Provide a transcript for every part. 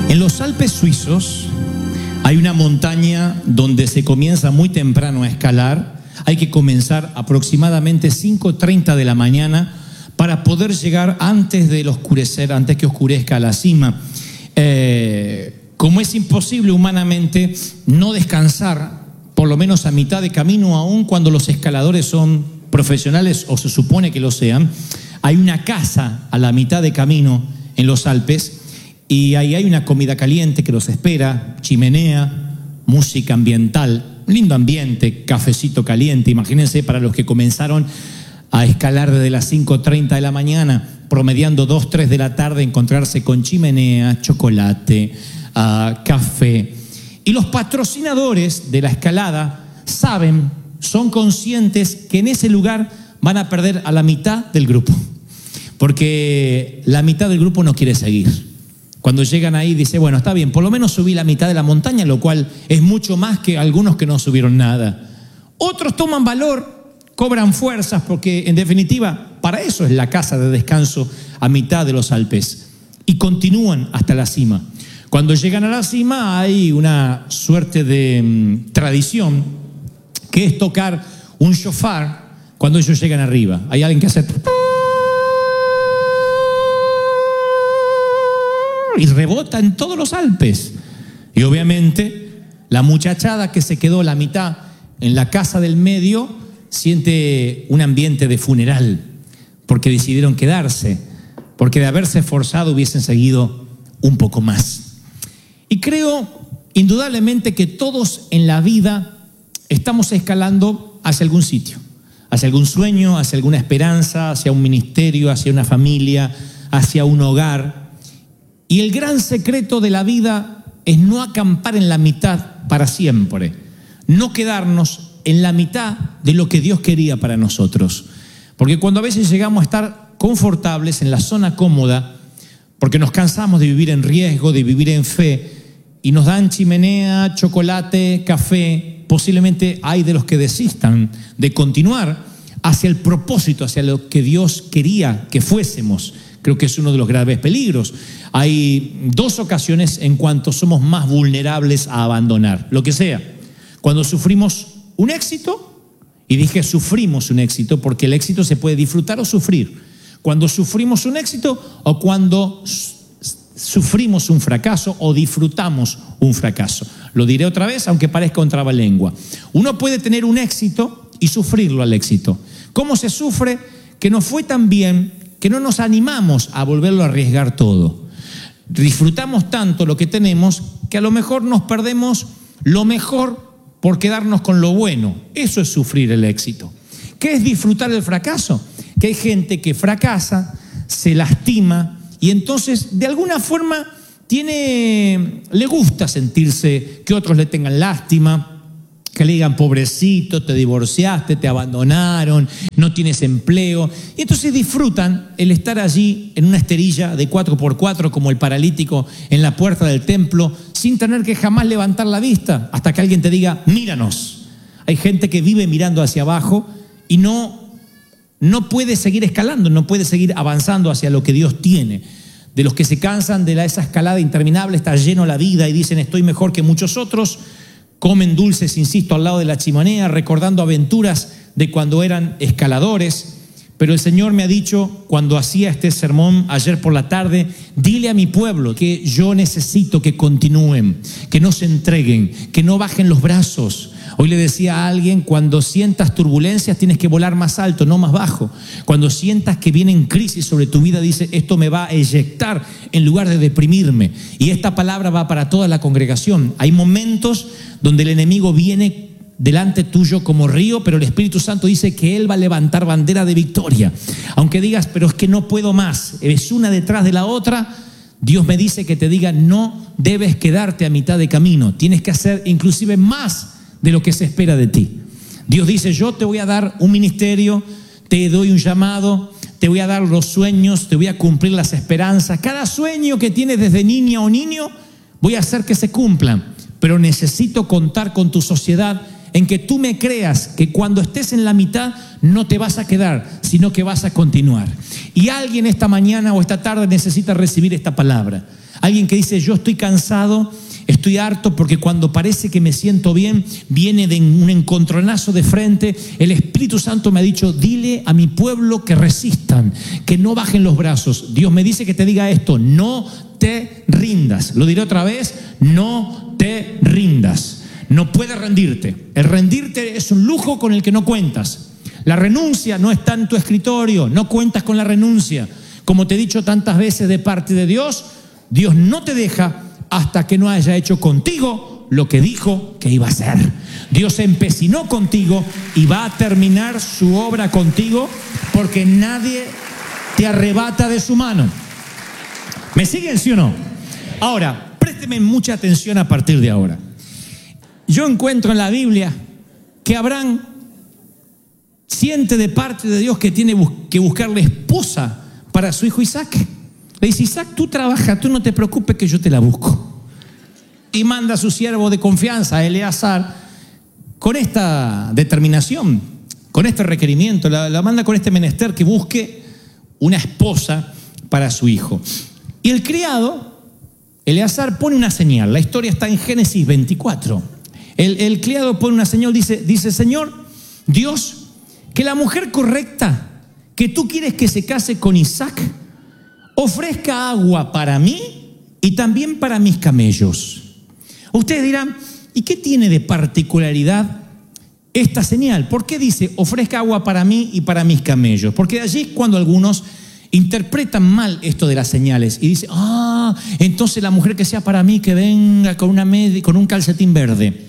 En los Alpes suizos hay una montaña donde se comienza muy temprano a escalar. Hay que comenzar aproximadamente 5:30 de la mañana para poder llegar antes del oscurecer, antes que oscurezca a la cima. Como es imposible humanamente no descansar, por lo menos a mitad de camino, aun cuando los escaladores son profesionales o se supone que lo sean, hay una casa a la mitad de camino en los Alpes y ahí hay una comida caliente que los espera, chimenea, música ambiental, lindo ambiente, cafecito caliente. Imagínense para los que comenzaron a escalar desde las 5:30 de la mañana, promediando 2, 3 de la tarde, encontrarse con chimenea, chocolate, café. Y los patrocinadores de la escalada saben, son conscientes que en ese lugar van a perder a la mitad del grupo, porque la mitad del grupo no quiere seguir. Cuando llegan ahí dice, bueno, está bien, por lo menos subí la mitad de la montaña, lo cual es mucho más que algunos que no subieron nada. Otros toman valor, cobran fuerzas, porque en definitiva para eso es la casa de descanso a mitad de los Alpes, y continúan hasta la cima. Cuando llegan a la cima hay una suerte de tradición que es tocar un shofar cuando ellos llegan arriba. Hay alguien que hace y rebota en todos los Alpes. Y obviamente la muchachada que se quedó la mitad en la casa del medio siente un ambiente de funeral, porque decidieron quedarse, porque de haberse esforzado hubiesen seguido un poco más. Y creo indudablemente que todos en la vida estamos escalando hacia algún sitio, hacia algún sueño, hacia alguna esperanza, hacia un ministerio, hacia una familia, hacia un hogar. Y el gran secreto de la vida es no acampar en la mitad para siempre, no quedarnos en la mitad de lo que Dios quería para nosotros. Porque cuando a veces llegamos a estar confortables en la zona cómoda, porque nos cansamos de vivir en riesgo, de vivir en fe, y nos dan chimenea, chocolate, café, posiblemente hay de los que desistan de continuar hacia el propósito, hacia lo que Dios quería que fuésemos. Creo que es uno de los graves peligros. Hay 2 ocasiones en cuanto somos más vulnerables a abandonar, lo que sea. Cuando sufrimos un éxito, y dije sufrimos un éxito porque el éxito se puede disfrutar o sufrir. Cuando sufrimos un éxito o cuando sufrimos un fracaso o disfrutamos un fracaso. Lo diré otra vez, aunque parezca un trabalengua. Uno puede tener un éxito y sufrirlo al éxito. ¿Cómo se sufre? Que nos fue tan bien que no nos animamos a volverlo a arriesgar todo. Disfrutamos tanto lo que tenemos que a lo mejor nos perdemos lo mejor por quedarnos con lo bueno. Eso es sufrir el éxito. ¿Qué es disfrutar el fracaso? Que hay gente que fracasa, se lastima y entonces de alguna forma le gusta sentirse que otros le tengan lástima, que le digan pobrecito, te divorciaste, te abandonaron, no tienes empleo. Y entonces disfrutan el estar allí en una esterilla de 4x4 como el paralítico en la puerta del templo, sin tener que jamás levantar la vista hasta que alguien te diga, míranos. Hay gente que vive mirando hacia abajo y no puede seguir escalando, no puede seguir avanzando hacia lo que Dios tiene. De los que se cansan de esa escalada interminable, está lleno la vida y dicen estoy mejor que muchos otros. Comen dulces, insisto, al lado de la chimenea, recordando aventuras de cuando eran escaladores. Pero el Señor me ha dicho, cuando hacía este sermón ayer por la tarde, dile a mi pueblo que yo necesito que continúen, que no se entreguen, que no bajen los brazos. Hoy le decía a alguien, cuando sientas turbulencias tienes que volar más alto, no más bajo. Cuando sientas que vienen crisis sobre tu vida, dice, esto me va a eyectar en lugar de deprimirme. Y esta palabra va para toda la congregación. Hay momentos donde el enemigo viene delante tuyo como río, pero el Espíritu Santo dice que Él va a levantar bandera de victoria. Aunque digas, pero es que no puedo más, es una detrás de la otra, Dios me dice que te diga, no debes quedarte a mitad de camino, tienes que hacer inclusive más de lo que se espera de ti. Dios dice, yo te voy a dar un ministerio, te doy un llamado, te voy a dar los sueños, te voy a cumplir las esperanzas. Cada sueño que tienes desde niña o niño, voy a hacer que se cumplan, pero necesito contar con tu sociedad en que tú me creas que cuando estés en la mitad no te vas a quedar, sino que vas a continuar. Y alguien esta mañana o esta tarde necesita recibir esta palabra. Alguien que dice, yo estoy cansado, estoy harto porque cuando parece que me siento bien, viene de un encontronazo de frente. El Espíritu Santo me ha dicho, dile a mi pueblo que resistan, que no bajen los brazos. Dios me dice que te diga esto, no te rindas. Lo diré otra vez, no te rindas. No puedes rendirte. El rendirte es un lujo con el que no cuentas. La renuncia no está en tu escritorio, no cuentas con la renuncia. Como te he dicho tantas veces de parte de Dios, Dios no te deja hasta que no haya hecho contigo lo que dijo que iba a hacer. Dios se empecinó contigo y va a terminar su obra contigo porque nadie te arrebata de su mano. ¿Me siguen, sí o no? Ahora, présteme mucha atención a partir de ahora. Yo encuentro en la Biblia que Abraham siente de parte de Dios que tiene que buscarle esposa para su hijo Isaac. Le dice, Isaac, tú trabaja, tú no te preocupes que yo te la busco. Y manda a su siervo de confianza, a Eleazar, con esta determinación, con este requerimiento, la manda con este menester que busque una esposa para su hijo. Y el criado, Eleazar, pone una señal. La historia está en Génesis 24. El criado pone una señal, dice, Señor, Dios, que la mujer correcta que tú quieres que se case con Isaac, ofrezca agua para mí y también para mis camellos. Ustedes dirán, ¿y qué tiene de particularidad esta señal? ¿Por qué dice, ofrezca agua para mí y para mis camellos? Porque de allí es cuando algunos interpretan mal esto de las señales y dicen, entonces la mujer que sea para mí que venga con un calcetín verde.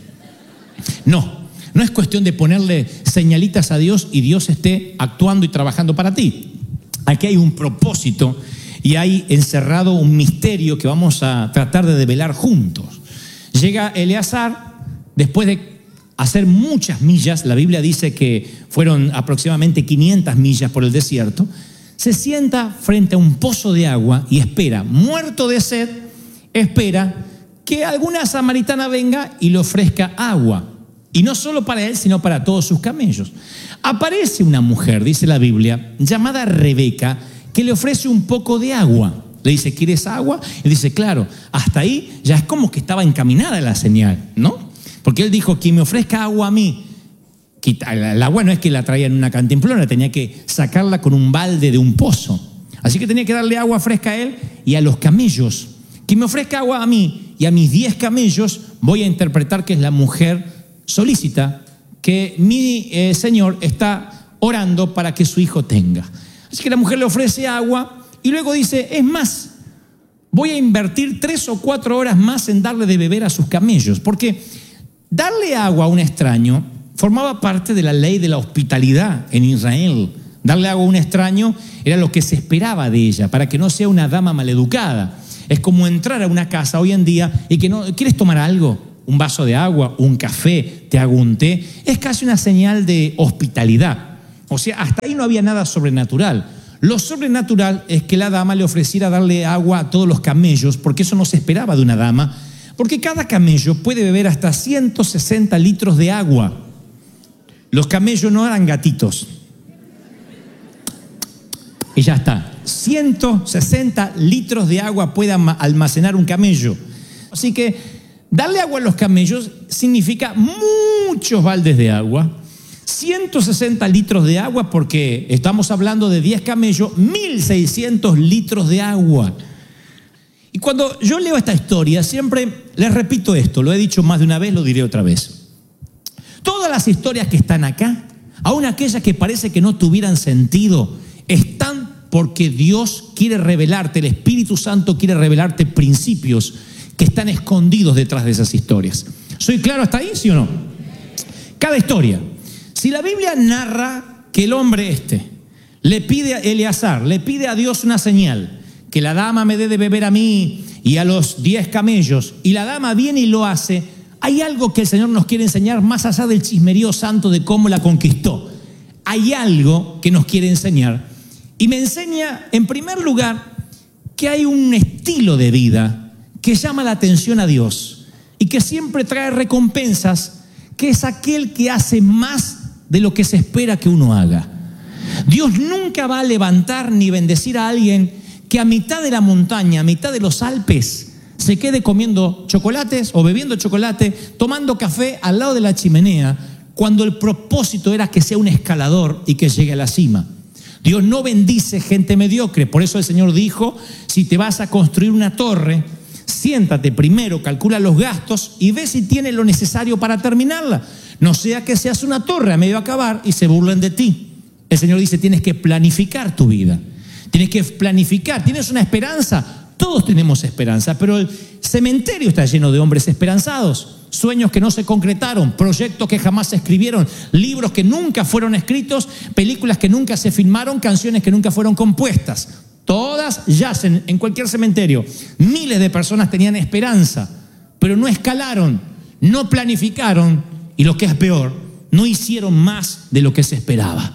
No es cuestión de ponerle señalitas a Dios y Dios esté actuando y trabajando para ti. Aquí hay un propósito y hay encerrado un misterio que vamos a tratar de develar juntos. Llega Eleazar, después de hacer muchas millas, la Biblia dice que fueron aproximadamente 500 millas por el desierto, se sienta frente a un pozo de agua y espera, muerto de sed, espera que alguna samaritana venga y le ofrezca agua. Y no solo para él, sino para todos sus camellos. Aparece una mujer, dice la Biblia, llamada Rebeca, que le ofrece un poco de agua. Le dice, ¿quieres agua? Y dice, claro, hasta ahí ya es como que estaba encaminada la señal, ¿no? Porque él dijo, quien me ofrezca agua a mí, el agua no es que la traía en una cantimplora, tenía que sacarla con un balde de un pozo. Así que tenía que darle agua fresca a él y a los camellos. Quien me ofrezca agua a mí y a mis 10 camellos, voy a interpretar que es la mujer solícita que mi Señor está orando para que su hijo tenga. Así que la mujer le ofrece agua y luego dice, es más, voy a invertir 3 o 4 horas más en darle de beber a sus camellos, porque darle agua a un extraño formaba parte de la ley de la hospitalidad en Israel. Darle agua a un extraño era lo que se esperaba de ella, para que no sea una dama maleducada. Es como entrar a una casa hoy en día y que no, ¿quieres tomar algo? Un vaso de agua, un café, te hago un té. Es casi una señal de hospitalidad. O sea, hasta ahí no había nada sobrenatural. Lo sobrenatural es que la dama le ofreciera darle agua a todos los camellos, porque eso no se esperaba de una dama, porque cada camello puede beber hasta 160 litros de agua. Los camellos no eran gatitos. Y ya está. 160 litros de agua puede almacenar un camello. Así que darle agua a los camellos significa muchos baldes de agua, 160 litros de agua, porque estamos hablando de 10 camellos, 1.600 litros de agua. Y cuando yo leo esta historia, siempre les repito esto, lo he dicho más de una vez, lo diré otra vez. Todas las historias que están acá, aun aquellas que parece que no tuvieran sentido, están porque Dios quiere revelarte, el Espíritu Santo quiere revelarte principios que están escondidos detrás de esas historias. ¿Soy claro hasta ahí, sí o no? Cada historia. Si la Biblia narra que el hombre le pide a Eleazar, le pide a Dios una señal, que la dama me dé de beber a mí y a los 10 camellos, y la dama viene y lo hace, hay algo que el Señor nos quiere enseñar más allá del chismerío santo de cómo la conquistó. Hay algo que nos quiere enseñar, y me enseña, en primer lugar, que hay un estilo de vida que llama la atención a Dios y que siempre trae recompensas que es aquel que hace más de lo que se espera que uno haga. Dios nunca va a levantar ni bendecir a alguien que a mitad de la montaña, a mitad de los Alpes, se quede comiendo chocolates o bebiendo chocolate, tomando café al lado de la chimenea, cuando el propósito era que sea un escalador y que llegue a la cima. Dios no bendice gente mediocre. Por eso el Señor dijo, si te vas a construir una torre, siéntate primero, calcula los gastos y ve si tienes lo necesario para terminarla. No sea que seas una torre a medio acabar y se burlen de ti. El Señor dice, tienes que planificar tu vida. Tienes que planificar. ¿Tienes una esperanza? Todos tenemos esperanza, pero el cementerio está lleno de hombres esperanzados. Sueños que no se concretaron, proyectos que jamás se escribieron, libros que nunca fueron escritos, películas que nunca se filmaron, canciones que nunca fueron compuestas. Todas yacen en cualquier cementerio. Miles de personas tenían esperanza, pero no escalaron, no planificaron y lo que es peor, no hicieron más de lo que se esperaba.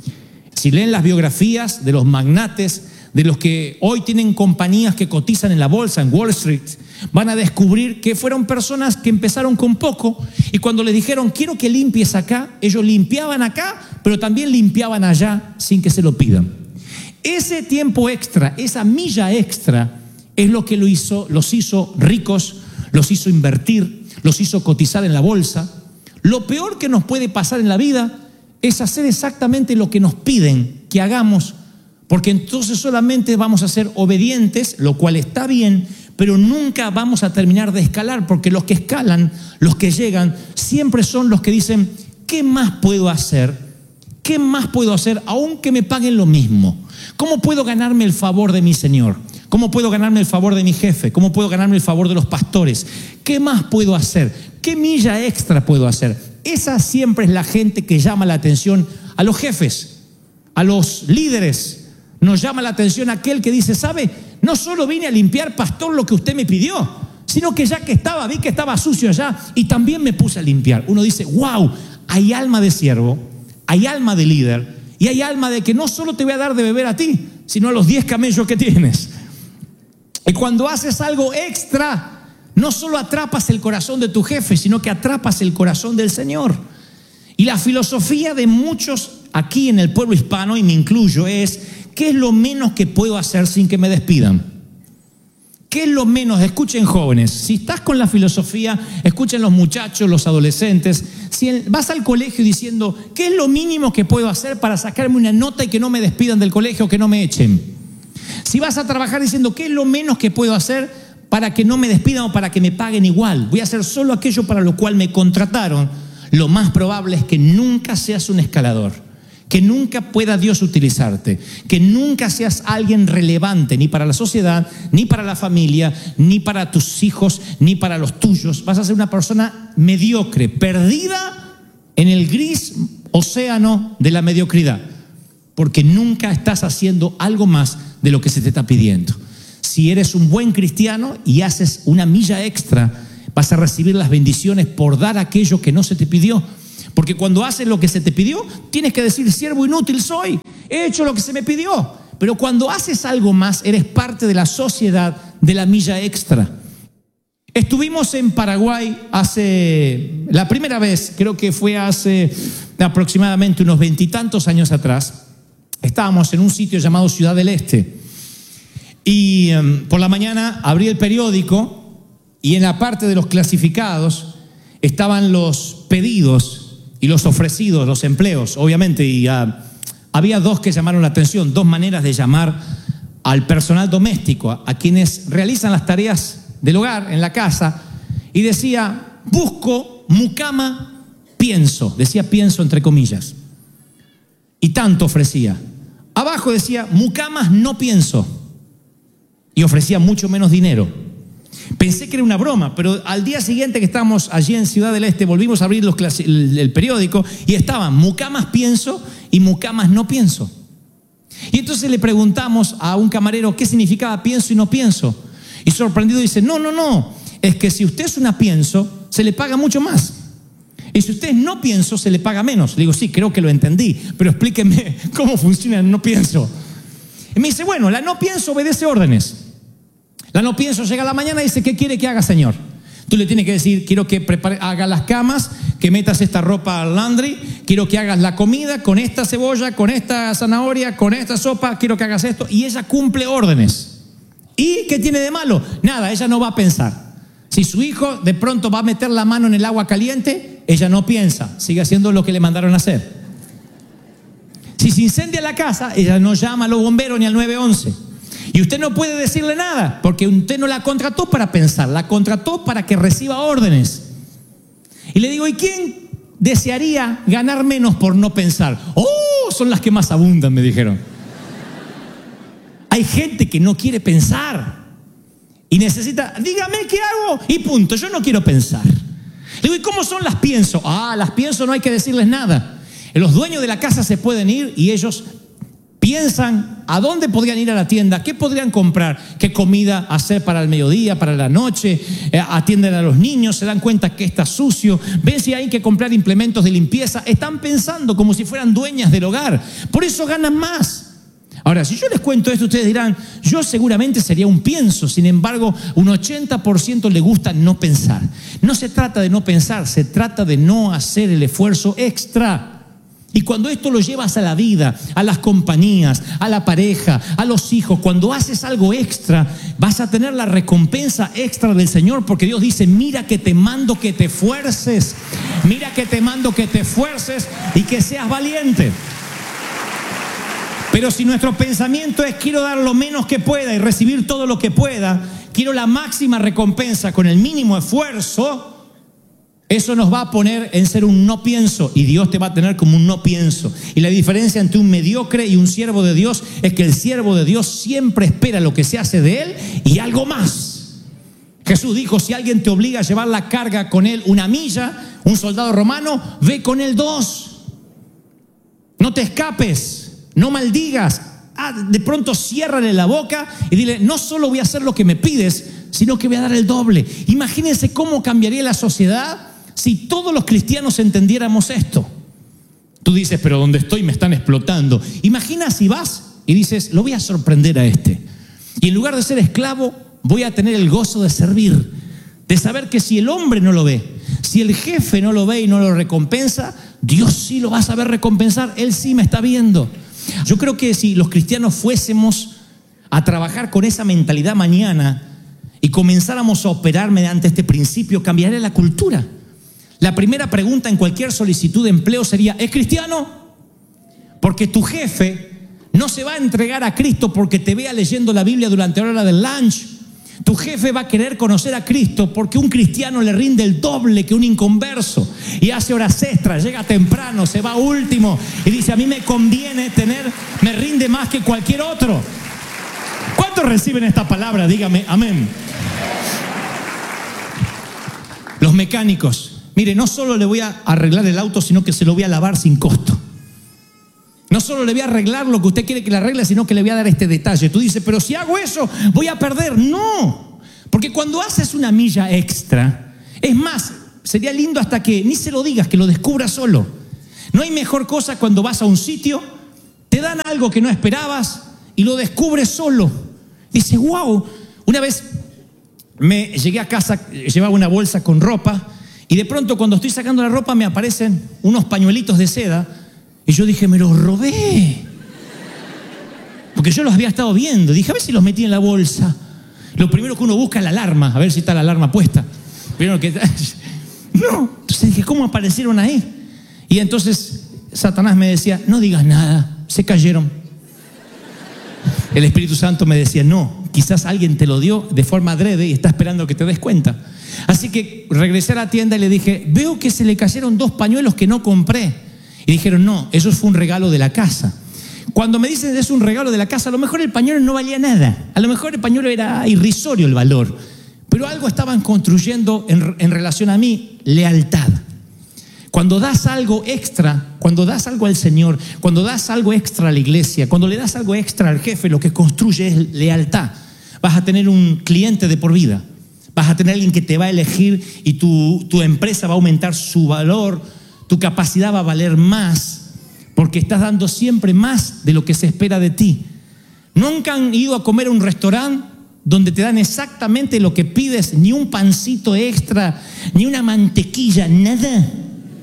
Si leen las biografías de los magnates, de los que hoy tienen compañías que cotizan en la bolsa, en Wall Street, van a descubrir que fueron personas que empezaron con poco y cuando les dijeron, quiero que limpies acá, ellos limpiaban acá, pero también limpiaban allá sin que se lo pidan. Ese tiempo extra, esa milla extra, es lo que los hizo ricos, los hizo invertir, los hizo cotizar en la bolsa. Lo peor que nos puede pasar en la vida es hacer exactamente lo que nos piden que hagamos, porque entonces solamente vamos a ser obedientes, lo cual está bien, pero nunca vamos a terminar de escalar, porque los que escalan, los que llegan, siempre son los que dicen, ¿qué más puedo hacer? ¿Qué más puedo hacer aunque me paguen lo mismo? ¿Cómo puedo ganarme el favor de mi Señor? ¿Cómo puedo ganarme el favor de mi jefe? ¿Cómo puedo ganarme el favor de los pastores? ¿Qué más puedo hacer? ¿Qué milla extra puedo hacer? Esa siempre es la gente que llama la atención a los jefes, a los líderes. Nos llama la atención aquel que dice, ¿sabe? No solo vine a limpiar, pastor, lo que usted me pidió, sino que ya que estaba, vi que estaba sucio allá y también me puse a limpiar. Uno dice, wow, hay alma de siervo, hay alma de líder y hay alma de que no solo te voy a dar de beber a ti, sino a los 10 camellos que tienes. Y cuando haces algo extra, no solo atrapas el corazón de tu jefe, sino que atrapas el corazón del Señor. Y la filosofía de muchos aquí en el pueblo hispano, y me incluyo, es ¿qué es lo menos que puedo hacer sin que me despidan? ¿Qué es lo menos? Escuchen jóvenes, si estás con la filosofía, escuchen los muchachos, los adolescentes, si vas al colegio diciendo ¿qué es lo mínimo que puedo hacer para sacarme una nota y que no me despidan del colegio, que no me echen? Si vas a trabajar diciendo ¿qué es lo menos que puedo hacer para que no me despidan o para que me paguen igual? Voy a hacer solo aquello para lo cual me contrataron. Lo más probable es que nunca seas un escalador, que nunca pueda Dios utilizarte, que nunca seas alguien relevante ni para la sociedad, ni para la familia, ni para tus hijos, ni para los tuyos. Vas a ser una persona mediocre, perdida en el gris océano de la mediocridad, porque nunca estás haciendo algo más de lo que se te está pidiendo. Si eres un buen cristiano y haces una milla extra, vas a recibir las bendiciones por dar aquello que no se te pidió. Porque cuando haces lo que se te pidió, tienes que decir, siervo inútil soy, he hecho lo que se me pidió. Pero cuando haces algo más, eres parte de la sociedad de la milla extra. Estuvimos en Paraguay la primera vez, creo que fue hace aproximadamente unos 20 y tantos años atrás. Estábamos en un sitio llamado Ciudad del Este. Y por la mañana abrí el periódico y en la parte de los clasificados estaban los pedidos y los ofrecidos, los empleos, obviamente, y había dos que llamaron la atención, dos maneras de llamar al personal doméstico, a quienes realizan las tareas del hogar, en la casa, y decía, busco mucama, pienso, decía pienso entre comillas, y tanto ofrecía. Abajo decía, mucamas no pienso, y ofrecía mucho menos dinero. Pensé que era una broma, pero al día siguiente que estábamos allí en Ciudad del Este, volvimos a abrir el periódico y estaban mucamas pienso y mucamas no pienso. Y entonces le preguntamos a un camarero qué significaba pienso y no pienso. Y sorprendido dice, no, es que si usted es una pienso, se le paga mucho más. Y si usted es no pienso, se le paga menos. Le digo, sí, creo que lo entendí, pero explíqueme cómo funciona el no pienso. Y me dice, bueno, la no pienso obedece órdenes. La no pienso llega a la mañana y dice, ¿qué quiere que haga, señor? Tú le tienes que decir, quiero que haga las camas, que metas esta ropa al laundry, quiero que hagas la comida con esta cebolla, con esta zanahoria, con esta sopa, quiero que hagas esto. Y ella cumple órdenes. ¿Y qué tiene de malo? Nada, ella no va a pensar. Si su hijo de pronto va a meter la mano en el agua caliente, ella no piensa, sigue haciendo lo que le mandaron a hacer. Si se incendia la casa, ella no llama a los bomberos ni al 911. Y usted no puede decirle nada, porque usted no la contrató para pensar, la contrató para que reciba órdenes. Y le digo, ¿y quién desearía ganar menos por no pensar? ¡Oh! Son las que más abundan, me dijeron. Hay gente que no quiere pensar y necesita, dígame qué hago y punto, yo no quiero pensar. Le digo, ¿y cómo son las pienso? Las pienso, no hay que decirles nada. Los dueños de la casa se pueden ir y ellos piensan a dónde podrían ir a la tienda, qué podrían comprar, qué comida hacer para el mediodía, para la noche, atienden a los niños, se dan cuenta que está sucio, ven si hay que comprar implementos de limpieza, están pensando como si fueran dueñas del hogar, por eso ganan más. Ahora, si yo les cuento esto, ustedes dirán, yo seguramente sería un pienso, sin embargo, un 80% le gusta no pensar. No se trata de no pensar, se trata de no hacer el esfuerzo extra. Y cuando esto lo llevas a la vida, a las compañías, a la pareja, a los hijos, cuando haces algo extra, vas a tener la recompensa extra del Señor, porque Dios dice, mira que te mando que te esfuerces, mira que te mando que te esfuerces y que seas valiente. Pero si nuestro pensamiento es quiero dar lo menos que pueda y recibir todo lo que pueda, quiero la máxima recompensa con el mínimo esfuerzo, eso nos va a poner en ser un no pienso y Dios te va a tener como un no pienso. Y la diferencia entre un mediocre y un siervo de Dios es que el siervo de Dios siempre espera lo que se hace de él y algo más. Jesús dijo, si alguien te obliga a llevar la carga con él 1 milla, un soldado romano, ve con él 2. No te escapes, no maldigas. De pronto ciérrale la boca y dile, no solo voy a hacer lo que me pides, sino que voy a dar el doble. Imagínense cómo cambiaría la sociedad si todos los cristianos entendiéramos esto. Tú dices, pero donde estoy me están explotando. Imagina si vas y dices, lo voy a sorprender a este. Y en lugar de ser esclavo, voy a tener el gozo de servir. De saber que si el hombre no lo ve, si el jefe no lo ve y no lo recompensa, Dios sí lo va a saber recompensar. Él sí me está viendo. Yo creo que si los cristianos fuésemos a trabajar con esa mentalidad mañana y comenzáramos a operar mediante este principio, cambiaría la cultura. La primera pregunta en cualquier solicitud de empleo sería, ¿es cristiano? Porque tu jefe no se va a entregar a Cristo porque te vea leyendo la Biblia durante la hora del lunch. Tu jefe va a querer conocer a Cristo porque un cristiano le rinde el doble que un inconverso y hace horas extras, llega temprano, se va último y dice, a mí me conviene me rinde más que cualquier otro. ¿Cuántos reciben esta palabra? Dígame, amén. Los mecánicos. Mire, no solo le voy a arreglar el auto, sino que se lo voy a lavar sin costo. No solo le voy a arreglar lo que usted quiere que le arregle, sino que le voy a dar este detalle. Tú dices, pero si hago eso, voy a perder. No, porque cuando haces 1 milla extra, es más, sería lindo hasta que ni se lo digas, que lo descubras solo. No hay mejor cosa cuando vas a un sitio, te dan algo que no esperabas y lo descubres solo. Dices, wow, una vez llegué a casa, llevaba una bolsa con ropa, y de pronto cuando estoy sacando la ropa me aparecen unos pañuelitos de seda y yo dije, me los robé. Porque yo los había estado viendo. Dije, a ver si los metí en la bolsa. Lo primero que uno busca es la alarma, a ver si está la alarma puesta. Primero que... No. Entonces dije, ¿cómo aparecieron ahí? Y entonces Satanás me decía, no digas nada, se cayeron. El Espíritu Santo me decía, no, quizás alguien te lo dio de forma adrede y está esperando que te des cuenta. Así que regresé a la tienda y le dije, veo que se le cayeron 2 pañuelos que no compré. Y dijeron, no, eso fue un regalo de la casa. Cuando me dicen es un regalo de la casa, a lo mejor el pañuelo no valía nada. A lo mejor el pañuelo era irrisorio el valor. Pero algo estaban construyendo en relación a mí, lealtad. Cuando das algo extra, cuando das algo al Señor, cuando das algo extra a la iglesia, cuando le das algo extra al jefe, lo que construye es lealtad. Vas a tener un cliente de por vida. Vas a tener alguien que te va a elegir y tu empresa va a aumentar su valor, tu capacidad va a valer más, porque estás dando siempre más de lo que se espera de ti. ¿Nunca han ido a comer a un restaurante donde te dan exactamente lo que pides, ni un pancito extra, ni una mantequilla, nada?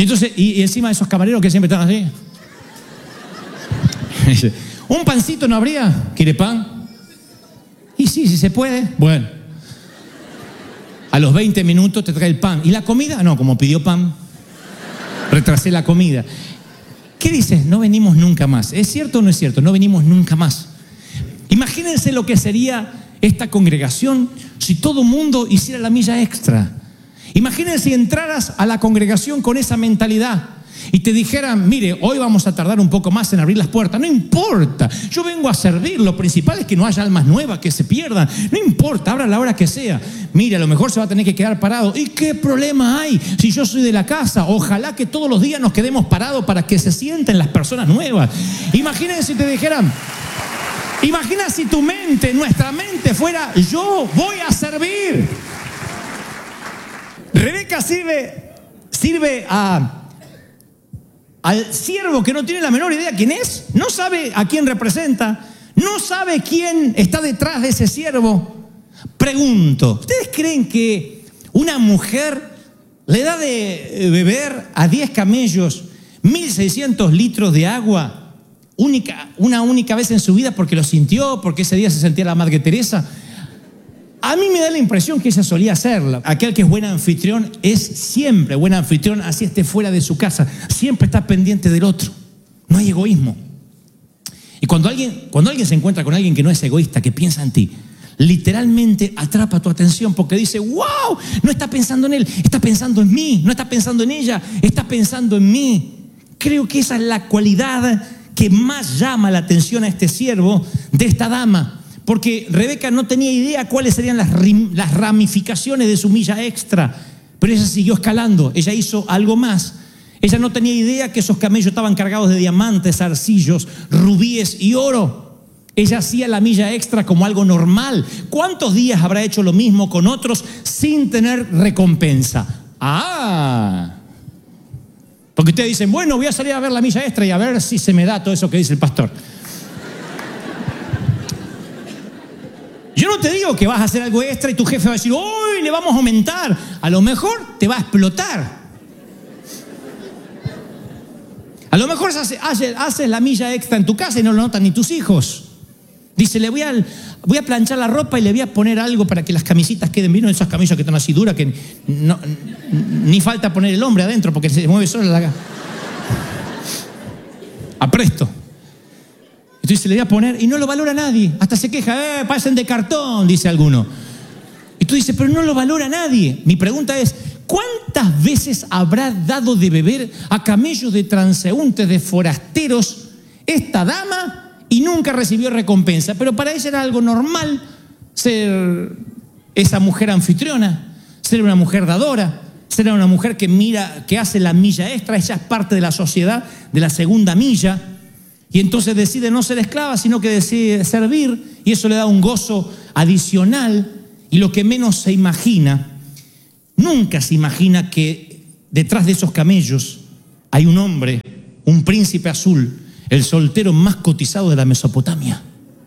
Y entonces, y encima de esos camareros que siempre están así. ¿Un pancito no habría? ¿Quiere pan? Y sí, si se puede. Bueno. A los 20 minutos te trae el pan. ¿Y la comida? No, como pidió pan, retrasé la comida. ¿Qué dices? No venimos nunca más. ¿Es cierto o no es cierto? No venimos nunca más. Imagínense lo que sería esta congregación si todo mundo hiciera la milla extra. Imagínense si entraras a la congregación con esa mentalidad y te dijeran, mire, hoy vamos a tardar un poco más en abrir las puertas. No importa, yo vengo a servir. Lo principal es que no haya almas nuevas que se pierdan. No importa, abra la hora que sea. Mire, a lo mejor se va a tener que quedar parado. ¿Y qué problema hay si yo soy de la casa? Ojalá que todos los días nos quedemos parados para que se sienten las personas nuevas. Imagínense si te dijeran, imagina si tu mente, nuestra mente fuera, yo voy a servir. Rebeca sirve al siervo que no tiene la menor idea quién es, no sabe a quién representa, no sabe quién está detrás de ese siervo. Pregunto, ¿ustedes creen que una mujer le da de beber a 10 camellos 1.600 litros de agua una única vez en su vida porque lo sintió, porque ese día se sentía la Madre Teresa? A mí me da la impresión que ella solía hacerla. Aquel que es buen anfitrión es siempre buen anfitrión, así esté fuera de su casa. Siempre está pendiente del otro. No hay egoísmo. Y cuando alguien se encuentra con alguien que no es egoísta, que piensa en ti, literalmente atrapa tu atención porque dice, wow, no está pensando en él, está pensando en mí, no está pensando en ella, está pensando en mí. Creo que esa es la cualidad que más llama la atención a este siervo de esta dama. Porque Rebeca no tenía idea cuáles serían las ramificaciones de su milla extra, pero ella siguió escalando, ella hizo algo más. Ella no tenía idea que esos camellos estaban cargados de diamantes, arcillos, rubíes y oro. Ella hacía la milla extra como algo normal. ¿Cuántos días habrá hecho lo mismo con otros sin tener recompensa? Porque ustedes dicen, bueno, voy a salir a ver la milla extra y a ver si se me da todo eso que dice el pastor. Yo no te digo que vas a hacer algo extra y tu jefe va a decir, ¡uy, le vamos a aumentar! A lo mejor te va a explotar. A lo mejor haces la milla extra en tu casa y no lo notan ni tus hijos. Dice, voy a planchar la ropa y le voy a poner algo para que las camisitas queden bien. Esas camisas que están así duras que ni falta poner el hombre adentro porque se mueve sola la... Apresto. Entonces le voy a poner y no lo valora nadie. Hasta se queja, parecen de cartón, dice alguno. Y tú dices, pero no lo valora nadie. Mi pregunta es, ¿cuántas veces habrá dado de beber a camellos de transeúntes, de forasteros, esta dama y nunca recibió recompensa? Pero para ella era algo normal ser esa mujer anfitriona, ser una mujer dadora, ser una mujer que mira, que hace la milla extra. Ella es parte de la sociedad de la segunda milla. Y entonces decide no ser esclava, sino que decide servir, y eso le da un gozo adicional. Y lo que menos se imagina, nunca se imagina que detrás de esos camellos hay un hombre, un príncipe azul, el soltero más cotizado de la Mesopotamia,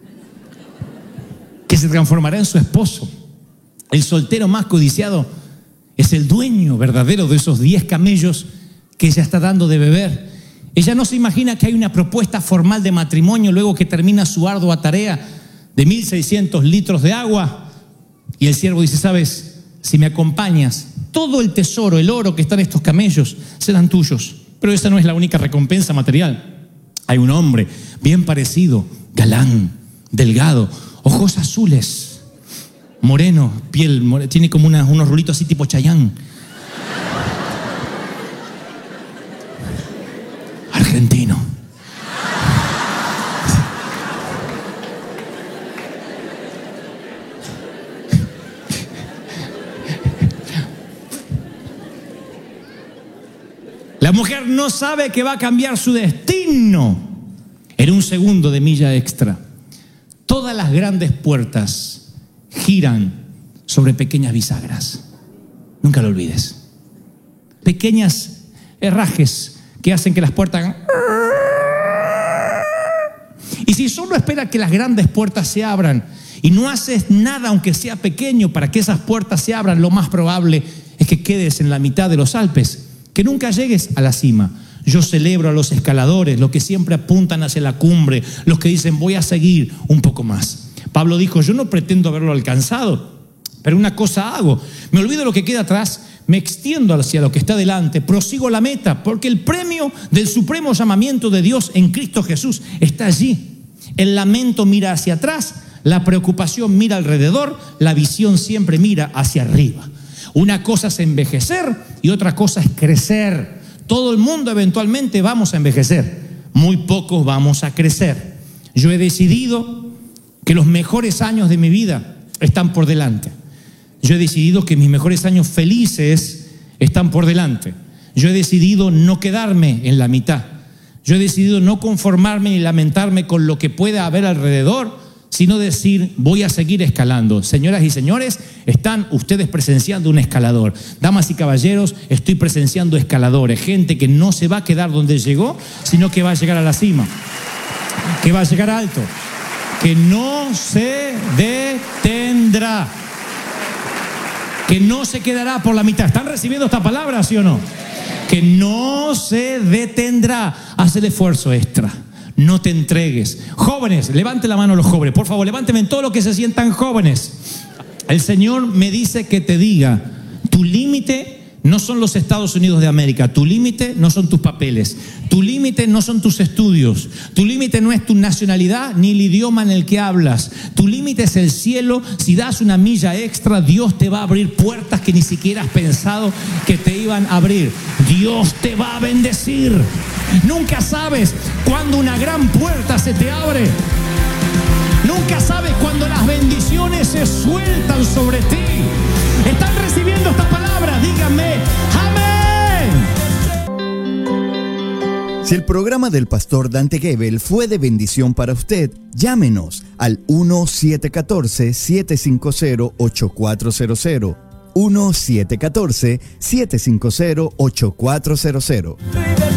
que se transformará en su esposo. El soltero más codiciado es el dueño verdadero de esos 10 camellos que ella está dando de beber. Ella no se imagina que hay una propuesta formal de matrimonio luego que termina su ardua tarea de 1.600 litros de agua. Y el siervo dice, ¿sabes? Si me acompañas, todo el tesoro, el oro que está en estos camellos serán tuyos. Pero esa no es la única recompensa material. Hay un hombre bien parecido, galán, delgado, ojos azules, moreno, piel, tiene como unos rulitos así tipo Chayán. Argentino. La mujer no sabe que va a cambiar su destino en un segundo de milla extra. Todas las grandes puertas giran sobre pequeñas bisagras. Nunca lo olvides. Pequeñas herrajes que hacen que las puertas hagan... Y si solo esperas que las grandes puertas se abran y no haces nada, aunque sea pequeño, para que esas puertas se abran, lo más probable es que quedes en la mitad de los Alpes que nunca llegues a la cima. Yo celebro a los escaladores, los que siempre apuntan hacia la cumbre, los que dicen voy a seguir un poco más. Pablo dijo, yo no pretendo haberlo alcanzado, pero una cosa hago, me olvido de lo que queda atrás, me extiendo hacia lo que está delante, prosigo la meta, porque el premio del supremo llamamiento de Dios en Cristo Jesús está allí. El lamento mira hacia atrás, la preocupación mira alrededor, la visión siempre mira hacia arriba. Una cosa es envejecer y otra cosa es crecer. Todo el mundo eventualmente vamos a envejecer, muy pocos vamos a crecer. Yo he decidido que los mejores años de mi vida están por delante. Yo he decidido que mis mejores años felices están por delante. Yo he decidido no quedarme en la mitad. Yo he decidido no conformarme ni lamentarme con lo que pueda haber alrededor, sino decir, voy a seguir escalando. Señoras y señores, están ustedes presenciando un escalador. Damas y caballeros, estoy presenciando escaladores, gente que no se va a quedar donde llegó, sino que va a llegar a la cima, que va a llegar alto, que no se detendrá, que no se quedará por la mitad. ¿Están recibiendo esta palabra, sí o no? Que no se detendrá. Haz el esfuerzo extra. No te entregues. Jóvenes, levante la mano los jóvenes. Por favor, levánteme todo lo que se sientan jóvenes. El Señor me dice que te diga, tu límite no son los Estados Unidos de América, tu límite no son tus papeles, tu límite no son tus estudios, tu límite no es tu nacionalidad ni el idioma en el que hablas, tu límite es el cielo. Si das una milla extra, Dios te va a abrir puertas que ni siquiera has pensado que te iban a abrir. Dios te va a bendecir. Nunca sabes cuándo una gran puerta se te abre. Nunca sabes cuándo las bendiciones se sueltan sobre ti. ¿Están recibiendo esta palabra? Díganme, amén. Si el programa del pastor Dante Gebel fue de bendición para usted, llámenos al 1-714-750-8400. 1-714-750-8400.